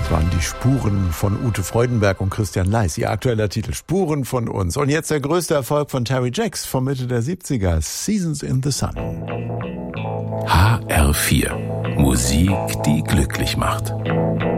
Das waren die Spuren von Ute Freudenberg und Christian Leis. Ihr aktueller Titel, Spuren von uns. Und jetzt der größte Erfolg von Terry Jacks von Mitte der 70er, Seasons in the Sun. HR4. Musik, die glücklich macht.